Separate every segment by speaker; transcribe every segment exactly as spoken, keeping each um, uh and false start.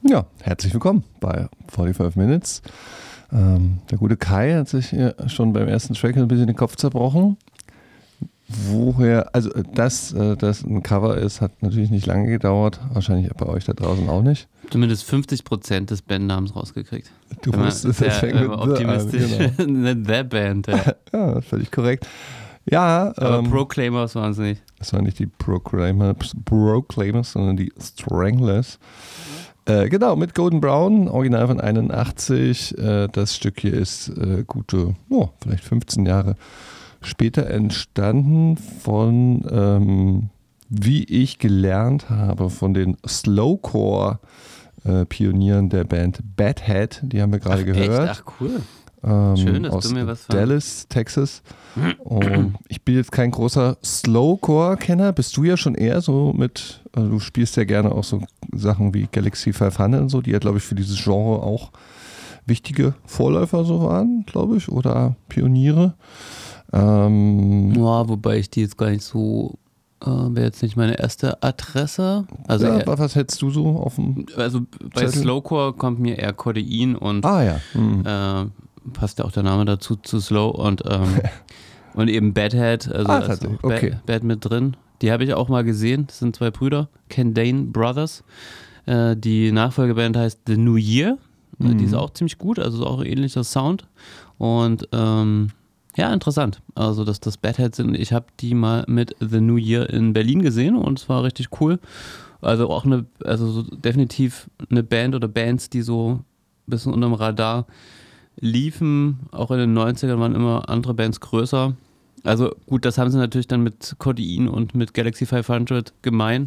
Speaker 1: Ja, herzlich willkommen bei forty-five Minutes. Ähm, der gute Kai hat sich hier schon beim ersten Track ein bisschen den Kopf zerbrochen. Woher, also dass das ein Cover ist, hat natürlich nicht lange gedauert. Wahrscheinlich bei euch da draußen auch nicht.
Speaker 2: Zumindest fünfzig Prozent des Bandnamens rausgekriegt.
Speaker 1: Du wusstest, das fängt mit
Speaker 2: optimistisch.
Speaker 1: The an,
Speaker 2: genau. The Band. Ja,
Speaker 1: ja, völlig korrekt. Ja,
Speaker 2: aber
Speaker 1: ähm,
Speaker 2: Proclaimers waren es nicht.
Speaker 1: Das waren nicht die Proclaimers, Proclaimers, sondern die Stranglers. Äh, genau, mit Golden Brown, Original von einundachtzig. Äh, das Stück hier ist äh, gute, oh, vielleicht fünfzehn Jahre später entstanden von, ähm, wie ich gelernt habe, von den Slowcore-Pionieren äh, der Band Bad Head. Die haben wir gerade gehört.
Speaker 2: Echt? Ach, cool.
Speaker 1: Ähm,
Speaker 2: Schön, dass
Speaker 1: aus
Speaker 2: du mir was
Speaker 1: Dallas, Texas. Und ich bin jetzt kein großer Slowcore-Kenner. Bist du ja schon eher so mit, also du spielst ja gerne auch so Sachen wie Galaxy fünfhundert und so, die ja, glaube ich, für dieses Genre auch wichtige Vorläufer so waren, glaube ich, oder Pioniere. Ähm,
Speaker 2: ja, wobei ich die jetzt gar nicht so, äh, wäre jetzt nicht meine erste Adresse. Also,
Speaker 1: ja,
Speaker 2: eher,
Speaker 1: was hättest du so auf dem
Speaker 2: also bei
Speaker 1: Zettel?
Speaker 2: Slowcore kommt mir eher Codein und
Speaker 1: Ah ja. Mhm.
Speaker 2: äh, passt ja auch der Name dazu, zu Slow und, ähm, und eben Bad Head, also
Speaker 1: Ah,
Speaker 2: da ist
Speaker 1: tatsächlich.
Speaker 2: auch
Speaker 1: Okay.
Speaker 2: Bad, Bad mit drin. Die habe ich auch mal gesehen, das sind zwei Brüder, Kendane Brothers. Äh, die Nachfolgeband heißt The New Year,
Speaker 1: Mhm.
Speaker 2: die ist auch ziemlich gut, also auch ein ähnlicher Sound und ähm, ja, interessant, also dass das Bad Head sind. Ich habe die mal mit The New Year in Berlin gesehen und es war richtig cool. Also auch eine, also so definitiv eine Band oder Bands, die so ein bisschen unterm Radar liefen, auch in den neunzigern waren immer andere Bands größer. Also gut, das haben sie natürlich dann mit Codein und mit Galaxy fünfhundert gemein.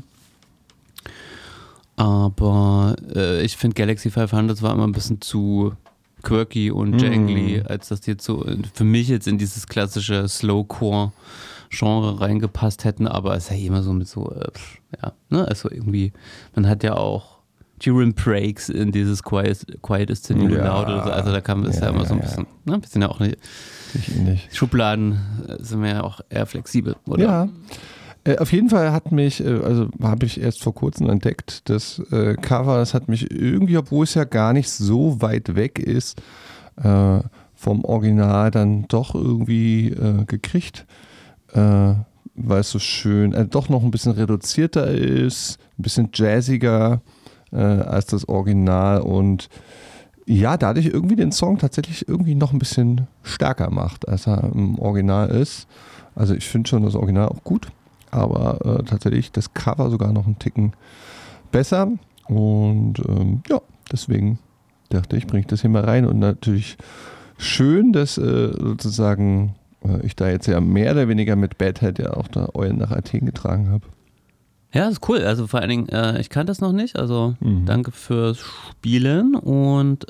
Speaker 2: Aber äh, ich finde Galaxy fünfhundert war immer ein bisschen zu quirky und jangly, mm. als dass die jetzt so für mich jetzt in dieses klassische Slowcore-Genre reingepasst hätten. Aber es ist ja immer so mit so, äh, ja, ne, also irgendwie, man hat ja auch Jerome Breaks in dieses Quiet, Quiet is the New
Speaker 1: Ja.
Speaker 2: Loud oder so. Also da kam es ja,
Speaker 1: Ja,
Speaker 2: ja immer so ein
Speaker 1: ja,
Speaker 2: bisschen, ne, ein bisschen ja auch nicht.
Speaker 1: nicht.
Speaker 2: Schubladen sind wir ja auch eher flexibel, oder?
Speaker 1: Ja. Äh, auf jeden Fall hat mich, äh, also habe ich erst vor kurzem entdeckt, das äh, Cover, das hat mich irgendwie, obwohl es ja gar nicht so weit weg ist, äh, vom Original dann doch irgendwie äh, gekriegt, äh, weil es so schön, äh, doch noch ein bisschen reduzierter ist, ein bisschen jazziger äh, als das Original und ja, dadurch irgendwie den Song tatsächlich irgendwie noch ein bisschen stärker macht, als er im Original ist. Also ich finde schon das Original auch gut, aber äh, tatsächlich das Cover sogar noch einen Ticken besser. Und ähm, ja, deswegen dachte ich, bringe ich das hier mal rein. Und natürlich schön, dass äh, sozusagen äh, ich da jetzt ja mehr oder weniger mit Bad Head ja auch da Eulen nach Athen getragen habe.
Speaker 2: Ja, das ist cool. Also vor allen Dingen, äh, ich kannte das noch nicht. Also
Speaker 1: Mhm.
Speaker 2: danke fürs Spielen und